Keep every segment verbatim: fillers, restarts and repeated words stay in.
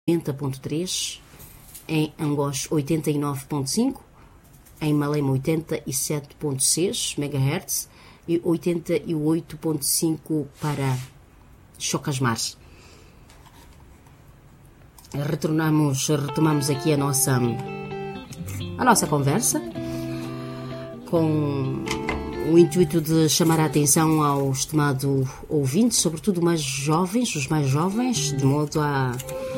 noventa ponto três, em Angós oitenta e nove ponto cinco, em Malema oitenta e sete ponto seis megahertz e oitenta e oito ponto cinco para Chocasmares. Retornamos, retomamos aqui a nossa, a nossa conversa com o intuito de chamar a atenção ao estimado ouvinte, sobretudo mais jovens, os mais jovens, de modo a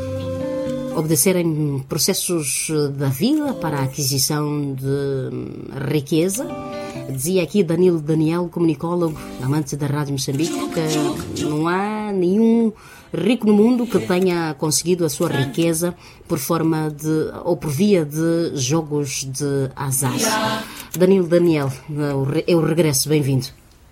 obedecerem processos da vida para a aquisição de riqueza. Dizia aqui Danilo Daniel, comunicólogo, amante da Rádio Moçambique, que não há nenhum rico no mundo que tenha conseguido a sua riqueza por forma de, ou por via de jogos de azar. Danilo Daniel, eu regresso, bem-vindo.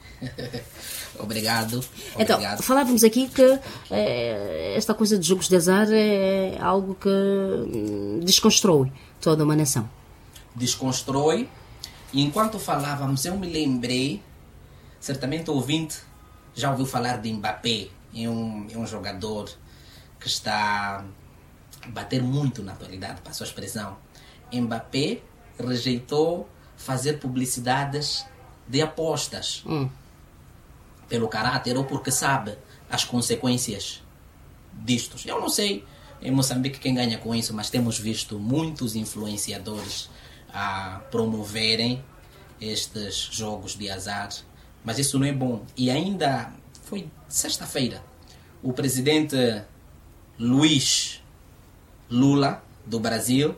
Obrigado. Então, Obrigado. falávamos aqui que é, esta coisa de jogos de azar é algo que desconstrói toda uma nação. Desconstrói. E enquanto falávamos, eu me lembrei, certamente o ouvinte já ouviu falar de Mbappé, é um, é um jogador que está a bater muito na atualidade, passou a expressão. Mbappé rejeitou fazer publicidades de apostas. Hum. Pelo caráter ou porque sabe as consequências disto. Eu não sei em Moçambique quem ganha com isso, mas temos visto muitos influenciadores a promoverem estes jogos de azar, mas isso não é bom. E ainda foi sexta-feira, o presidente Luiz Lula, do Brasil,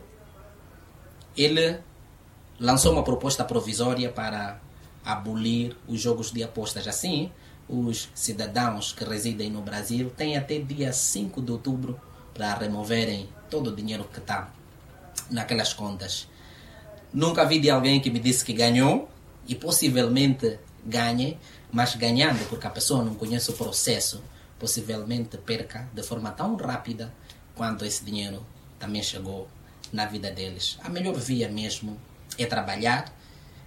ele lançou uma proposta provisória para abolir os jogos de apostas. Assim, os cidadãos que residem no Brasil têm até dia cinco de outubro para removerem todo o dinheiro que está naquelas contas. Nunca vi de alguém que me disse que ganhou, e possivelmente ganhe, mas ganhando, porque a pessoa não conhece o processo, possivelmente perca de forma tão rápida quanto esse dinheiro também chegou na vida deles. A melhor via mesmo é trabalhar,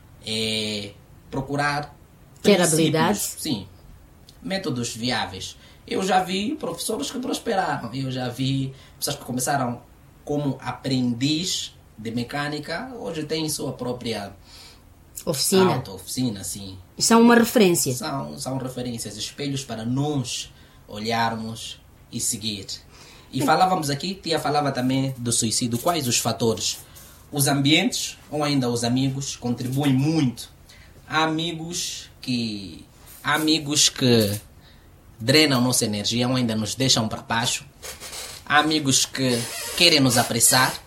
é procurar ter habilidade. Sim, métodos viáveis. Eu já vi professores que prosperaram, eu já vi pessoas que começaram como aprendiz de mecânica, hoje têm sua própria oficina. Auto-oficina, sim. São uma referência. São, são referências, espelhos para nós olharmos e seguir. E falávamos aqui, Tia falava também do suicídio. Quais os fatores? Os ambientes, ou ainda os amigos, contribuem muito. Há amigos que, há amigos que drenam nossa energia, ou ainda nos deixam para baixo. Há amigos que querem nos apressar,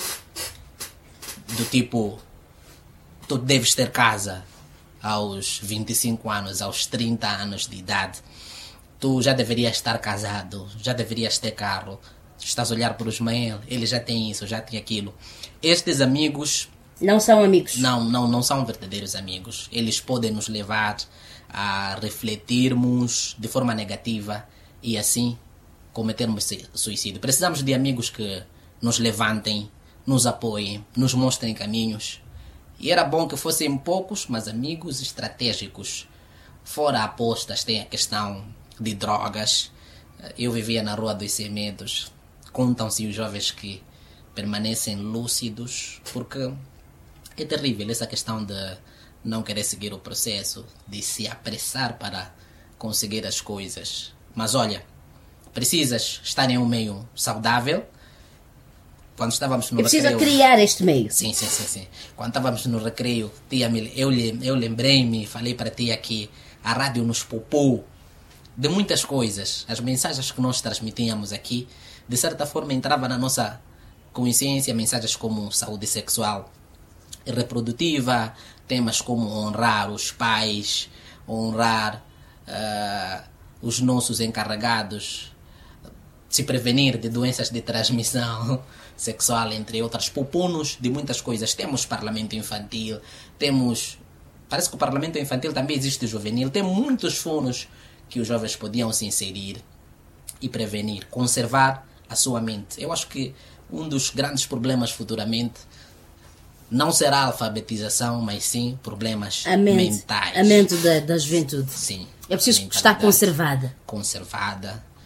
do tipo, tu deves ter casa aos vinte e cinco anos, aos trinta anos de idade. Tu já deverias estar casado, já deverias ter carro. Estás a olhar para o Ismael, ele já tem isso, já tem aquilo. Estes amigos... Não são amigos. Não, não, não são verdadeiros amigos. Eles podem nos levar a refletirmos de forma negativa e assim cometermos suicídio. Precisamos de amigos que nos levantem, nos apoiem, nos mostrem caminhos. E era bom que fossem poucos, mas amigos estratégicos. Fora apostas, tem a questão de drogas. Eu vivia na Rua dos Semedos. Contam-se os jovens que permanecem lúcidos, porque é terrível essa questão de não querer seguir o processo, de se apressar para conseguir as coisas. Mas olha, precisas estar em um meio saudável. Quando estávamos no Precisa recreio... criar este meio. Sim, sim, sim, sim. Quando estávamos no recreio, tia, eu, eu lembrei-me, falei para a tia que a rádio nos poupou de muitas coisas. As mensagens que nós transmitíamos aqui, de certa forma, entravam na nossa consciência, mensagens como saúde sexual e reprodutiva, temas como honrar os pais, honrar uh, os nossos encarregados, se prevenir de doenças de transmissão sexual, entre outras, poupou-nos de muitas coisas. Temos parlamento infantil, temos... Parece que o parlamento infantil também existe juvenil. Tem muitos foros que os jovens podiam se inserir e prevenir, conservar a sua mente. Eu acho que um dos grandes problemas futuramente não será a alfabetização, mas sim problemas a mente, mentais. A mente da, da juventude. Sim. É preciso estar conservada. Conservada,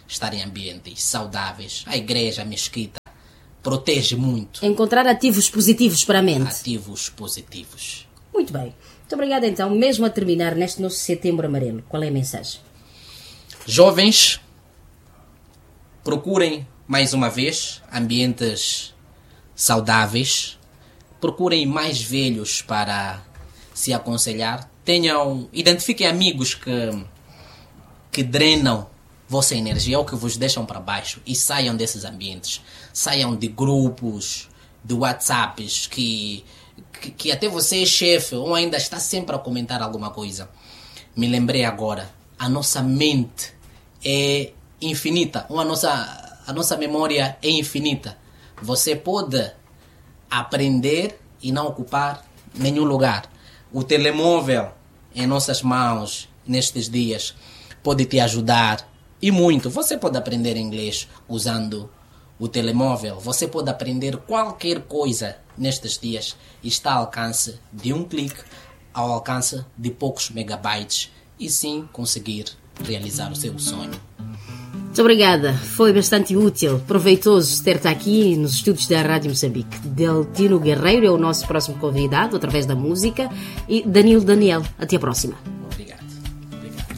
estar em ambientes saudáveis. A igreja, a mesquita, protege muito. Encontrar ativos positivos para a mente. Ativos positivos. Muito bem. Muito obrigada, então. Mesmo a terminar neste nosso Setembro Amarelo, qual é a mensagem? Jovens, procurem, mais uma vez, ambientes saudáveis. Procurem mais velhos para se aconselhar. Tenham, identifiquem amigos que, que drenam vossa energia ou que vos deixam para baixo e saiam desses ambientes. Saiam de grupos, de WhatsApps que, que, que até você é chefe ou ainda está sempre a comentar alguma coisa. Me lembrei agora, a nossa mente é infinita, ou a nossa, a nossa memória é infinita. Você pode aprender e não ocupar nenhum lugar. O telemóvel em nossas mãos nestes dias pode te ajudar e muito. Você pode aprender inglês usando o telemóvel. Você pode aprender qualquer coisa nestes dias. Está ao alcance de um clique, ao alcance de poucos megabytes e sim conseguir realizar o seu sonho. Muito obrigada, foi bastante útil, proveitoso ter-te aqui nos estúdios da Rádio Moçambique. Deltino Guerreiro é o nosso próximo convidado, através da música, e Danilo Daniel. Até a próxima.